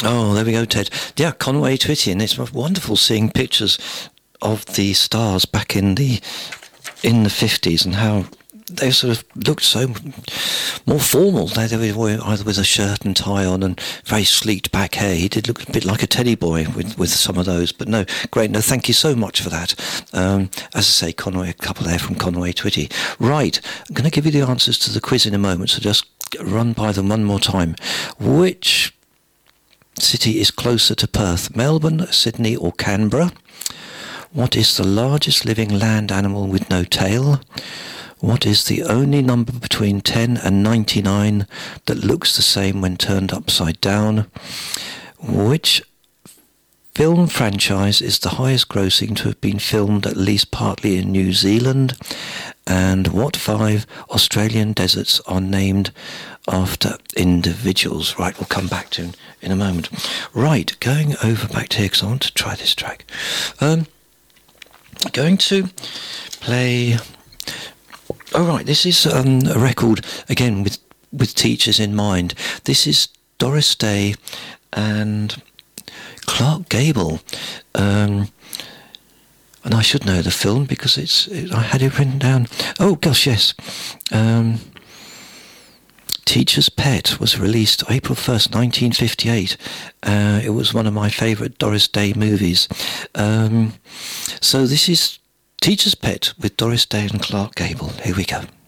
Oh, there we go, Ted. Yeah, Conway Twitty, and it's wonderful seeing pictures of the stars back in the 50s and how they sort of looked so more formal. They were either with a shirt and tie on and very sleeked back hair. He did look a bit like a teddy boy with some of those. But no, great. No, thank you so much for that. As I say, Conway, a couple there from Conway Twitty. Right, I'm going to give you the answers to the quiz in a moment, so just run by them one more time. Which city is closer to Perth? Melbourne, Sydney or Canberra? What is the largest living land animal with no tail? What is the only number between 10 and 99 that looks the same when turned upside down? Which film franchise is the highest grossing to have been filmed at least partly in New Zealand? And what 5 Australian deserts are named after individuals? Right, we'll come back to in a moment. Right, going over back to here because I want to try this track. Going to play... Oh, right, this is a record, again, with teachers in mind. This is Doris Day and Clark Gable. And I should know the film because I had it written down. Oh, gosh, yes. Teacher's Pet was released April 1st, 1958. It was one of my favourite Doris Day movies. So this is Teacher's Pet with Doris Day and Clark Gable. Here we go.